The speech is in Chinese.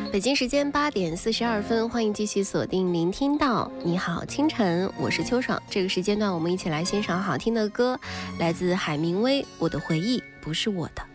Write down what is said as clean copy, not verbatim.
北京时间8:42，欢迎继续锁定聆听到你好清晨，我是秋爽。这个时间段我们一起来欣赏好听的歌，来自海明威《我的回忆不是我的》。